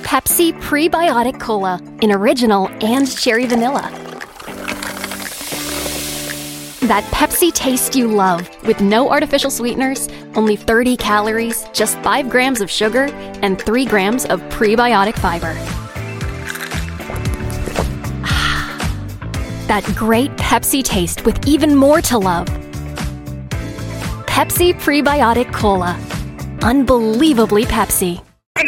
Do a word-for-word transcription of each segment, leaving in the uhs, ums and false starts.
Pepsi Prebiotic Cola in original and cherry vanilla. That Pepsi taste you love with no artificial sweeteners, only thirty calories, just five grams of sugar, and three grams of prebiotic fiber. That great Pepsi taste with even more to love. Pepsi Prebiotic Cola. Unbelievably Pepsi.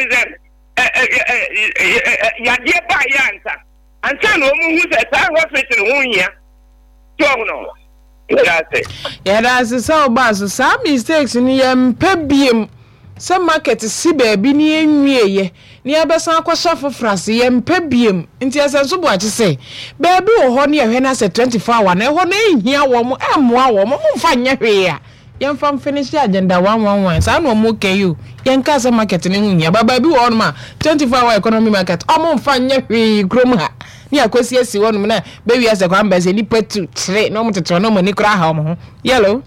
Yeah, that's so bad. So some mistakes in the pebbium. Some market si baby ni enwie ni abesa kwasha for France yem pebbium. Nti asenso bo achi say baby wo ho na ehwe na say twenty-four hour na ehwo na ehia wo mo amoa wo mo mfa nya hwe ya. Yem fam finish agenda one one one. Sa no mo ke you. Yen ka say market ni hunya. Ba baby wo ma twenty-four hour economy market. O mo mfa nya hwe krom ha. Ni akwesi esi wonu na baby ase kwa mbese ni petu tre no mo teto no mo ni kra ha mo ho. Yellow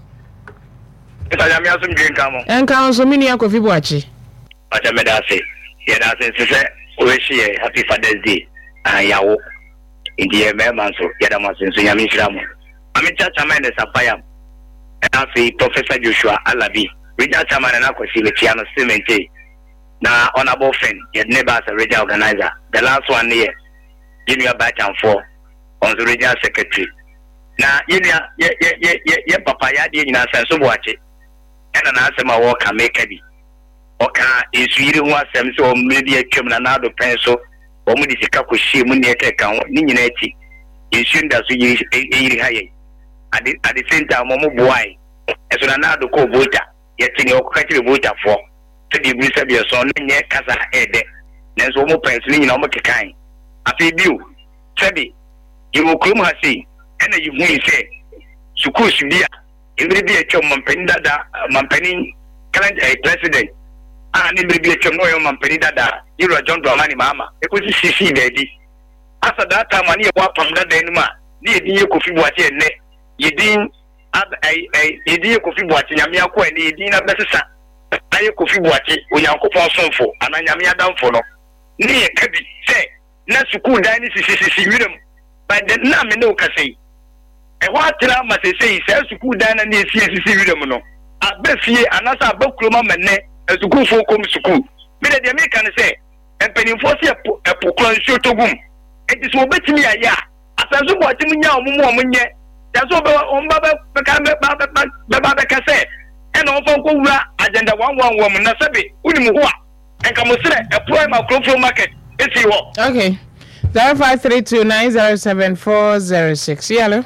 Sajami asum drinka mo. Enka so mini akofi boachi. Aja medase. Ye da se se we share happy Father's Day. Ah yawo. Indiye me manso ye da masin so nyami hira mo. Ami chacha man the sapayam. And I Professor Joshua Alabi. We just a man na kwesi we tia no cemente. Na honorable friend, ye never as a regional organizer. The last one here. Junior batch and four on the regional secretary. Na yenya ye ye ye ye papa ya de nyina sanso boache ena na asema wo ka make bi o ka esuyire ho asem so o medi atwam na na do pen so o mu di sika ko hie mu ne ekeka ho ni nyina ati esunda so yiri yiri haye at the at the same time mo boai eso na na do ko vota ye tini o ka tire vota fo to di bi sabi so no nye kasa ede nenso mo pen so ni nyina mo kekan afi biu sabi yiwo krum ha sei ena you win say suku subia every be a chum mampeni dada mampeni current president ah ni be a chum no yo mampeni dada you John Dramani mama e ko si si dedi asa that time ani e wa pam dada enuma ni edin ye Kofi Boache enne yedin ai ai edin ye Kofi Boache nyame akọ enne edin na besesa aye Kofi Boache onyankopon sonfo ana nyame adamfo no ni e kabi say na suku dan ni si si si wirem but the na me no ka say e wa tira ma se sei se suku dan na esi esi wirem no abefie anasa abakroma menne suku fo kom suku me de me kan se empenifo se epokron shotogum enti so obetimi aya asanso bo ati munya omumu omunye yaso be omba be ka be ba be ba be ka se e no fo ko wura agenda one one one na sebe unimu ho a enka mo sire e pro ma crofro market esi ho. Okay. zero five three two nine zero seven four zero six. Hello.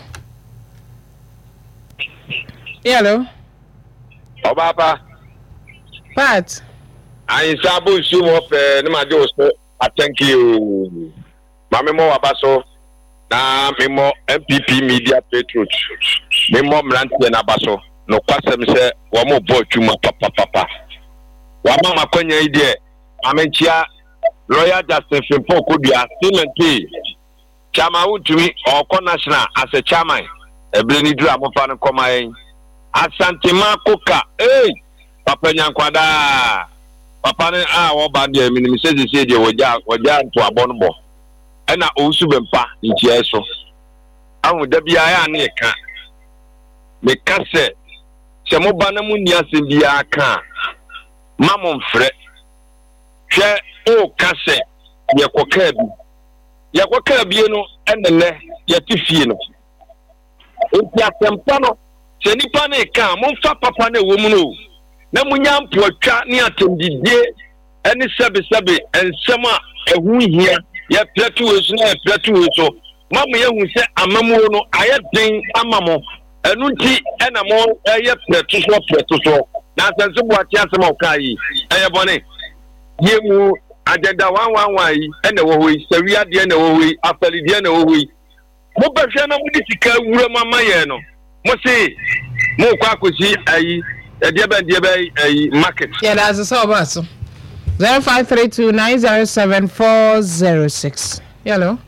Hello. Obaba. Pat. I sabu sumo pe ni ma jo so thank you. Mame mo wabaso na memo M P P Media Patriot. Memo mrantie na baso no kwasem se wo mo bo twuma papa papa. Wa mama kwanya ide amenchia Lawyer Justin Fimpo Kodua Simenti Chama Utumi or National as a chairman a Blenny Dram of an Comain Asantima Coca eh Papa Yankwada Papa ah what bad the minister said you were down to a bonbo and I also bempa in Tieso I would be a neka me case Chamobana Munia Simbia can Mamon Fred Share o kase yakokabi yakokabi no enene yatifie no enti asempa no se nipa na ka momfa papa na ewo mu no na munya mpoatwa ne atendidie ene sebe sebe ensem a ehu hia ya platu wesu na platu wesu mamu yehu se amamu no ayedin amamo enu nti ena mo eye platu so platu so na sense Boache asem o kai eye bone yemu agenda one one one ene wo wi sawia de ene wo wi afali de ene wo wi mo behwe na mo disika wura mama ye no mo se mo kwa akosi ayi e de ba de ba ayi market yeah that's so bad so zero five three two nine zero seven four zero six. Hello.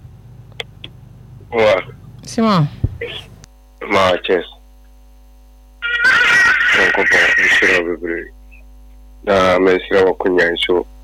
Wa Simon ma che ko ko isira bebre na me sira ko nyan so